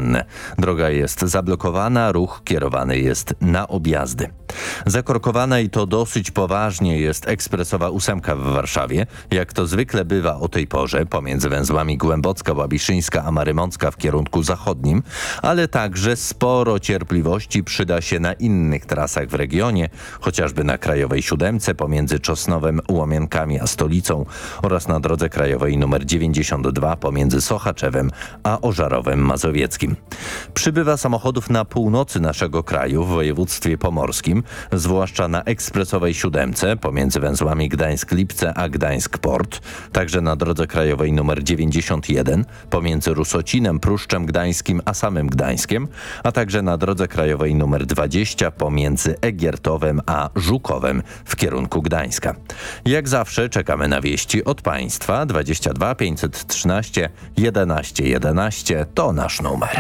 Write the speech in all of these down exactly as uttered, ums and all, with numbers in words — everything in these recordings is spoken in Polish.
bezstronne. Droga jest zablokowana, ruch kierowany jest na objazdy. Zakorkowana i to dosyć poważnie jest ekspresowa ósemka w Warszawie. Jak to zwykle bywa o tej porze, pomiędzy węzłami Głębocka, Łabiszyńska a Marymącka w kierunku zachodnim, ale także sporo cierpliwości przyda się na innych trasach w regionie, chociażby na Krajowej Siódemce pomiędzy Czosnowem, Łomienkami a Stolicą oraz na drodze krajowej nr dziewięćdziesiąt dwa pomiędzy Sochaczewem a Ożarowem Mazowieckim. Przybywa samochodów na północy naszego kraju w województwie pomorskim, zwłaszcza na ekspresowej siódemce pomiędzy węzłami Gdańsk-Lipce a Gdańsk-Port, także na drodze krajowej nr dziewięćdziesiąt jeden pomiędzy Rusocinem, Pruszczem Gdańskim a samym Gdańskiem, a także na drodze krajowej nr dwadzieścia pomiędzy Egiertowem a Żukowem w kierunku Gdańska. Jak zawsze czekamy na wieści od Państwa. dwadzieścia dwa pięćset trzynaście jedenaście jedenaście to nasz numer.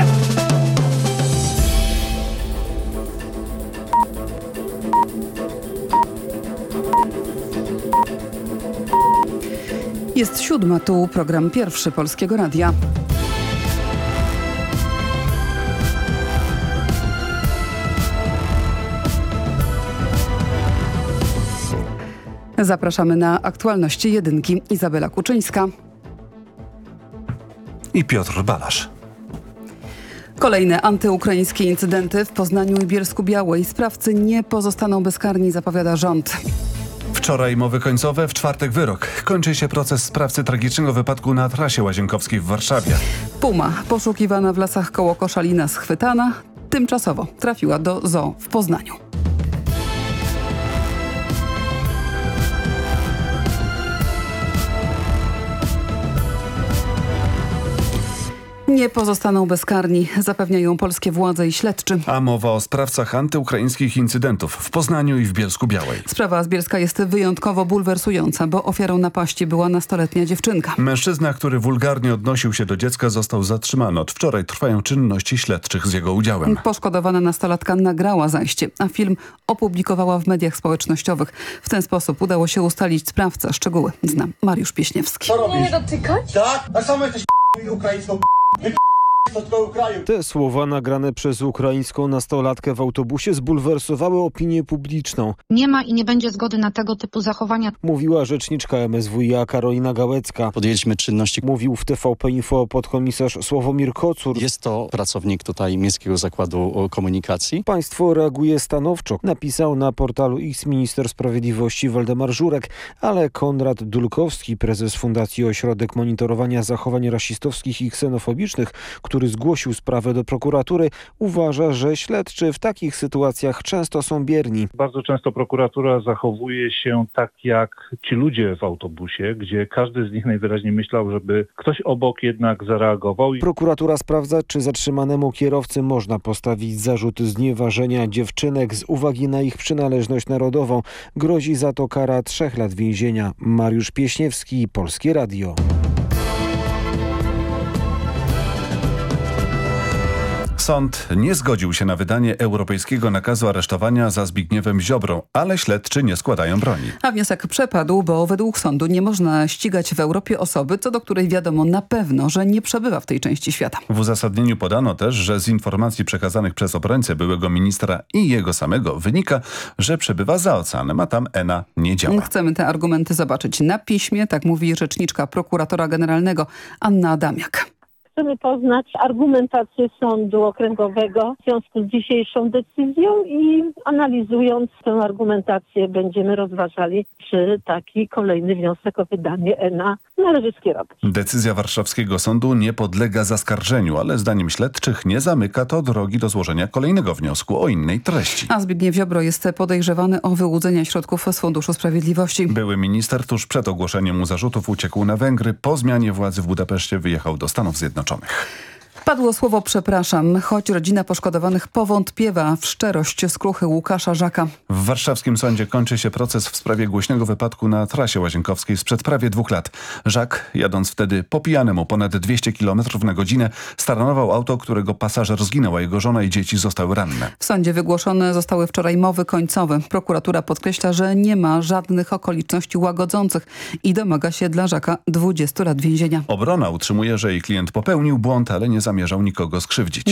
Jest siódma, tu program pierwszy Polskiego Radia. Zapraszamy na aktualności jedynki. Izabela Kuczyńska i Piotr Balasz. Kolejne antyukraińskie incydenty w Poznaniu i Bielsku-Białej. Sprawcy nie pozostaną bezkarni, zapowiada rząd. Wczoraj mowy końcowe, w czwartek wyrok. Kończy się proces sprawcy tragicznego wypadku na trasie łazienkowskiej w Warszawie. Puma, poszukiwana w lasach koło Koszalina, schwytana, tymczasowo trafiła do zoo w Poznaniu. Nie pozostaną bezkarni, zapewniają polskie władze i śledczy. A mowa o sprawcach antyukraińskich incydentów w Poznaniu i w Bielsku-Białej. Sprawa z Bielska jest wyjątkowo bulwersująca, bo ofiarą napaści była nastoletnia dziewczynka. Mężczyzna, który wulgarnie odnosił się do dziecka, został zatrzymany. Od wczoraj trwają czynności śledczych z jego udziałem. Poszkodowana nastolatka nagrała zajście, a film opublikowała w mediach społecznościowych. W ten sposób udało się ustalić sprawcę. Szczegóły zna Mariusz Pieśniewski. Co robisz? Nie dotykać? Tak? A samo jesteś ukraińską do twojego kraju. Te słowa nagrane przez ukraińską nastolatkę w autobusie zbulwersowały opinię publiczną. Nie ma i nie będzie zgody na tego typu zachowania, mówiła rzeczniczka M S W i A Karolina Gałecka. Podjęliśmy czynności. Mówił w T V P Info podkomisarz Sławomir Kocur. Jest to pracownik tutaj Miejskiego Zakładu Komunikacji. Państwo reaguje stanowczo, napisał na portalu X minister sprawiedliwości Waldemar Żurek, ale Konrad Dulkowski, prezes Fundacji Ośrodek Monitorowania Zachowań Rasistowskich i Ksenofobicznych, który zgłosił sprawę do prokuratury, uważa, że śledczy w takich sytuacjach często są bierni. Bardzo często prokuratura zachowuje się tak jak ci ludzie w autobusie, gdzie każdy z nich najwyraźniej myślał, żeby ktoś obok jednak zareagował. Prokuratura sprawdza, czy zatrzymanemu kierowcy można postawić zarzut znieważenia dziewczynek z uwagi na ich przynależność narodową. Grozi za to kara trzech lat więzienia. Mariusz Pieśniewski, Polskie Radio. Sąd nie zgodził się na wydanie europejskiego nakazu aresztowania za Zbigniewem Ziobrą, ale śledczy nie składają broni. A wniosek przepadł, bo według sądu nie można ścigać w Europie osoby, co do której wiadomo na pewno, że nie przebywa w tej części świata. W uzasadnieniu podano też, że z informacji przekazanych przez obrońcę byłego ministra i jego samego wynika, że przebywa za oceanem, a tam E N A nie działa. Chcemy te argumenty zobaczyć na piśmie, tak mówi rzeczniczka prokuratora generalnego Anna Adamiak. Chcemy poznać argumentację Sądu Okręgowego w związku z dzisiejszą decyzją i analizując tę argumentację będziemy rozważali, czy taki kolejny wniosek o wydanie E N A należy skierować. Decyzja warszawskiego sądu nie podlega zaskarżeniu, ale zdaniem śledczych nie zamyka to drogi do złożenia kolejnego wniosku o innej treści. A Zbigniew Ziobro jest podejrzewany o wyłudzenie środków z Funduszu Sprawiedliwości. Były minister tuż przed ogłoszeniem mu zarzutów uciekł na Węgry. Po zmianie władzy w Budapeszcie wyjechał do Stanów Zjednoczonych. Padło słowo przepraszam, choć rodzina poszkodowanych powątpiewa w szczerość skruchy Łukasza Żaka. W warszawskim sądzie kończy się proces w sprawie głośnego wypadku na trasie łazienkowskiej sprzed prawie dwóch lat. Żak, jadąc wtedy po pijanemu ponad dwieście kilometrów na godzinę, staranował auto, którego pasażer zginął, a jego żona i dzieci zostały ranne. W sądzie wygłoszone zostały wczoraj mowy końcowe. Prokuratura podkreśla, że nie ma żadnych okoliczności łagodzących i domaga się dla Żaka dwudziestu lat więzienia. Obrona utrzymuje, że jej klient popełnił błąd, ale nie zamierzał nikogo skrzywdzić.